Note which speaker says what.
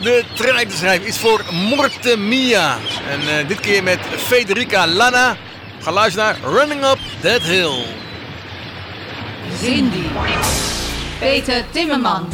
Speaker 1: De trein te schrijven is voor Morte Mia. En dit keer met Federica Lana. Ga luisteren naar Running Up That Hill.
Speaker 2: Cindy. Peter Timmerman.